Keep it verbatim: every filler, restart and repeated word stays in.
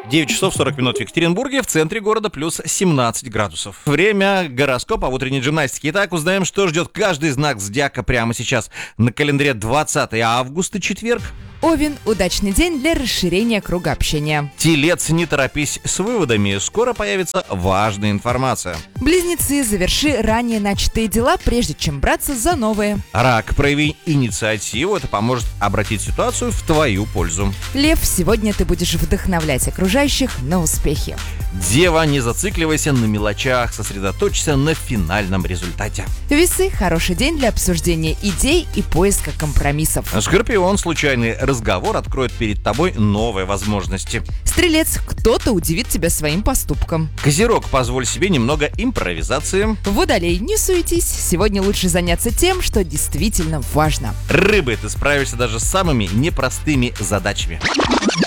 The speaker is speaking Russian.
девять часов сорок минут в Екатеринбурге, в центре города плюс семнадцать градусов. Время гороскопа в утренней гимнастике. Итак, узнаем, что ждет каждый знак зодиака прямо сейчас. На календаре двадцатое августа, четверг. Овен – удачный день для расширения круга общения. Телец, не торопись с выводами, скоро появится важная информация. Близнецы, заверши ранее начатые дела, прежде чем браться за новые. Рак, прояви инициативу, это поможет обратить ситуацию в твою пользу. Лев, сегодня ты будешь вдохновлять окружающих на успехи. Дева, не зацикливайся на мелочах, сосредоточься на финальном результате. Весы – хороший день для обсуждения идей и поиска компромиссов. Скорпион, случайный разговор откроет перед тобой новые возможности. Стрелец, кто-то удивит тебя своим поступком. Козерог, позволь себе немного импровизации. Водолей, не суетись, сегодня лучше заняться тем, что действительно важно. Рыбы, ты справишься даже с самыми непростыми задачами.